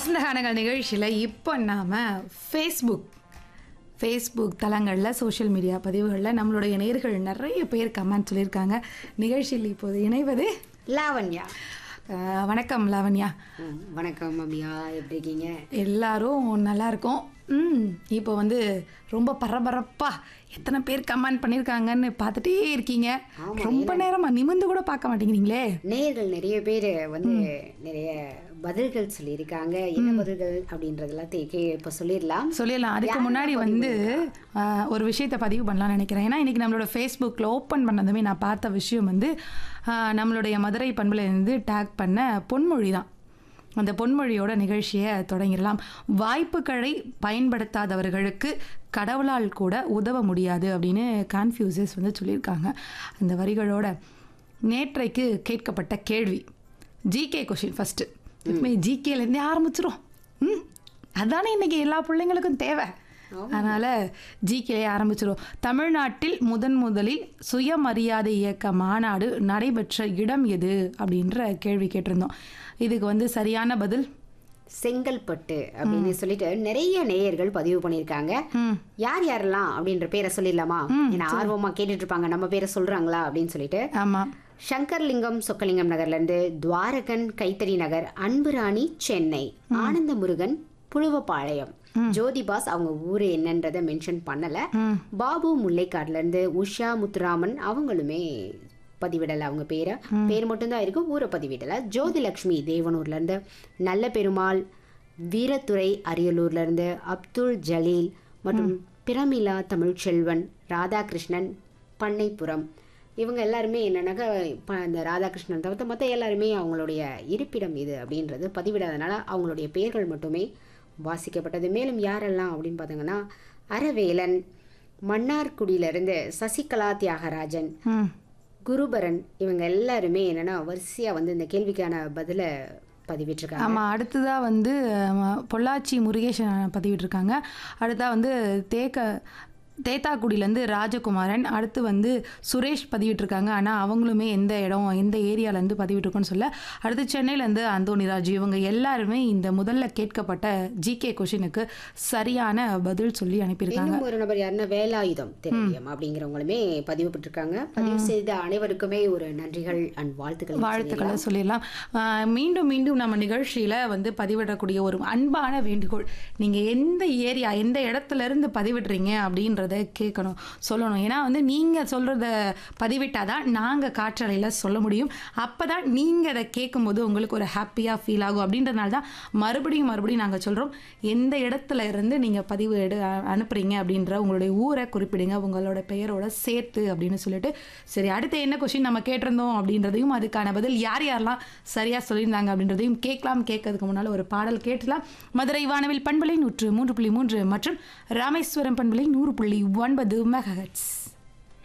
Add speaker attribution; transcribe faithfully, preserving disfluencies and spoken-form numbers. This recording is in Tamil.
Speaker 1: வசந்தகானங்கள் நிகழ்ச்சியில் இப்போ நாம் ஃபேஸ்புக் ஃபேஸ்புக் தளங்களில் சோஷியல் மீடியா பதிவுகளில் நம்மளுடைய நேயர்கள் நிறைய பேர் கமெண்ட் சொல்லியிருக்காங்க. நிகழ்ச்சியில் இப்போது இணைவது
Speaker 2: லாவண்யா.
Speaker 1: அஹ், வணக்கம் லாவண்யா.
Speaker 2: ம், வணக்கம் அம்மியா, எப்படி இருக்கீங்க?
Speaker 1: எல்லாரும் நல்லா இருக்கோம். ம் இப்போ வந்து ரொம்ப பரபரப்பாக எத்தனை பேர் கமெண்ட் பண்ணியிருக்காங்கன்னு பார்த்துட்டே இருக்கீங்க. ரொம்ப நேரமாக நிமிர்ந்து கூட பார்க்க மாட்டேங்கிறீங்களே.
Speaker 2: நேயர்கள் நிறைய பேர் வந்து நிறைய பதில்கள் சொல்லியிருக்காங்க. என்ன பதில்கள் அப்படின்றதெல்லாம் தேக்கே இப்போ சொல்லிடலாம்
Speaker 1: சொல்லிடலாம். அதுக்கு முன்னாடி வந்து ஆஹ், ஒரு விஷயத்தை பதிவு பண்ணலாம்னு நினைக்கிறேன். ஏன்னா இன்றைக்கி நம்மளோட ஃபேஸ்புக்கில் ஓப்பன் பண்ணதுமே நான் பார்த்த விஷயம் வந்து ஆஹ், நம்மளுடைய மதுரை பண்புலேருந்து டேக் பண்ண பொன்மொழி தான். அந்த பொன்மொழியோட நிகழ்ச்சியை தொடங்கிடலாம். வாய்ப்புகளை பயன்படுத்தாதவர்களுக்கு கடவுளால் கூட உதவ முடியாது அப்படின்னு கான்ஃபியூசஸ் வந்து சொல்லியிருக்காங்க. அந்த வரிகளோட நேற்றைக்கு கேட்கப்பட்ட கேள்வி ஜிகே கொஷின். ஃபஸ்ட்டு எப்பவுமே ஜிகேலேருந்தே ஆரம்பிச்சிரும். ம் அதானே இன்றைக்கி எல்லா பிள்ளைங்களுக்கும் தேவை. அதனால் ஜிகேலே ஆரம்பிச்சிடும். தமிழ்நாட்டில் முதன் முதலில் சுயமரியாதை இயக்க மாநாடு நடைபெற்ற இடம் எது அப்படின்ற கேள்வி கேட்டிருந்தோம். இதுக்கு வந்து சரியான பதில்
Speaker 2: செங்கல்பட்டு அப்படின்னு சொல்லிட்டு நிறைய நேயர்கள் பதிவு பண்ணியிருக்காங்க. யார் யாரெல்லாம் அப்படின்ற பேரை சொல்லிடலாமா? ஏன்னா ஆர்வமா கேட்டுட்டு இருப்பாங்க நம்ம பேரை சொல்றாங்களா அப்படின்னு சொல்லிட்டு.
Speaker 1: ஆமாம்.
Speaker 2: சங்கர்லிங்கம் சொக்கலிங்கம் நகர்ல இருந்து, துவாரகன் கைத்தறி நகர், அன்புராணி சென்னை, ஆனந்த முருகன் புழுவப்பாளையம், ஜோதிபாஸ் அவங்க ஊரு என்னன்றதை மென்ஷன் பண்ணல. பாபு முல்லைக்காடுல இருந்து, உஷா முத்துராமன் அவங்களுமே பதிவிடல. அவங்க பேரை பேர் மட்டும்தான் இருக்கு, ஊரை பதிவிடல. ஜோதிலட்சுமி தேவனூர்ல இருந்து, நல்ல பெருமாள் வீரத்துறை அரியலூர்ல இருந்து, அப்துல் ஜலீல் மற்றும் பிரமிளா தமிழ்ச்செல்வன், ராதாகிருஷ்ணன் பண்ணைப்புறம், இவங்க எல்லாருமே என்னன்னாக்கா இப்போ இந்த ராதாகிருஷ்ணன் தவிர்த்து மற்ற எல்லாருமே அவங்களுடைய இருப்பிடம் இது அப்படின்றது பதிவிடாதனால அவங்களுடைய பெயர்கள் மட்டுமே வாசிக்கப்பட்டது. மேலும் யாரெல்லாம் அப்படின்னு பார்த்தீங்கன்னா, அரவேலன், மன்னார்குடியிலிருந்து சசிகலா தியாகராஜன், குருபரன், இவங்க எல்லாருமே என்னன்னா வரிசையாக வந்து இந்த கேள்விக்கான பதிலை பதிவிட்டிருக்காங்க.
Speaker 1: ஆமாம். அடுத்ததாக வந்து அஹ், பொள்ளாச்சி முருகேசன் பதிவிட்டிருக்காங்க. அடுத்ததாக வந்து தேக்க தேத்தாக்குடியிலேருந்து ராஜகுமாரன், அடுத்து வந்து சுரேஷ் பதிவிட்டிருக்காங்க. ஆனால் அவங்களுமே எந்த இடம் எந்த ஏரியாவிலேருந்து பதிவிட்டிருக்கோன்னு சொல்ல. அடுத்து சென்னையிலேருந்து அந்தோணிராஜ். இவங்க எல்லாருமே இந்த முதல்ல கேட்கப்பட்ட ஜிகே கொஷினுக்கு சரியான பதில் சொல்லி அனுப்பியிருக்காங்க.
Speaker 2: இன்னும் ஒரு நபர் யாருன்னா வேலாயுதம் திரவியம் அப்படிங்கிறவங்களுமே பதிவு பெற்றிருக்காங்க. பதிவு செய்த அனைவருக்குமே ஒரு நன்றிகள் அண்ட் வாழ்த்துக்கள்
Speaker 1: வாழ்த்துக்களை சொல்லிடலாம். ஆஹ், மீண்டும் மீண்டும் நம்ம நிகழ்ச்சியில் வந்து பதிவிடக்கூடிய ஒரு அன்பான வேண்டுகோள், நீங்கள் எந்த ஏரியா எந்த இடத்துல இருந்து பதிவிடுறீங்க அப்படின்றத கேட்கணும், சொல்லணும். ஏன்னா வந்து நீங்கள் சொல்கிறத பதிவிட்டால் தான் நாங்கள் காற்றலையில் சொல்ல முடியும். அப்போ தான் நீங்கள் அதை கேட்கும்போது உங்களுக்கு ஒரு ஹாப்பியாக ஃபீல் ஆகும். அப்படின்றதுனால தான் மறுபடியும் மறுபடியும் நாங்கள் சொல்கிறோம், எந்த இடத்துல இருந்து நீங்கள் பதிவு எடு அனுப்புகிறீங்க அப்படின்ற உங்களுடைய ஊரை குறிப்பிடுங்க, உங்களோட பெயரோட சேர்த்து அப்படின்னு சொல்லிட்டு. சரி, அடுத்து என்ன கொஸ்டின் நம்ம கேட்டிருந்தோம் அப்படின்றதையும் அதுக்கான பதில் யார் யாரெல்லாம் சரியாக சொல்லியிருந்தாங்க அப்படின்றதையும் கேட்கலாம். கேட்கறதுக்கு முன்னால் ஒரு பாடல் கேட்டலாம். மதுரை வானவில் பண்பலை நூற்று மூன்று புள்ளி மூன்று மற்றும் ராமேஸ்வரம் பண்பலை நூறு புள்ளி ஒன்பது மெகாஹெர்ட்ஸ்.